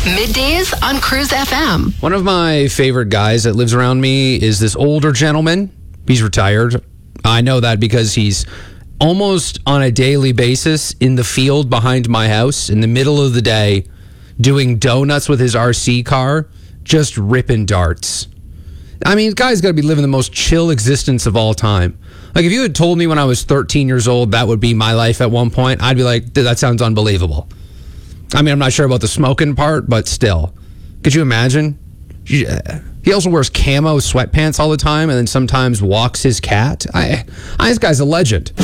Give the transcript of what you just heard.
Middays on Cruise FM. One of my favorite guys that lives around me is this older gentleman. He's retired. I know that because he's almost on a daily basis in the field behind my house in the middle of the day doing donuts with his RC car, just ripping darts. I mean, the guy's got to be living the most chill existence of all time. Like, if you had told me when I was 13 years old that would be my life at one point, I'd be like, that sounds unbelievable. I mean, I'm not sure about the smoking part, but still. Could you imagine? He also wears camo sweatpants all the time and then sometimes walks his cat. This guy's a legend.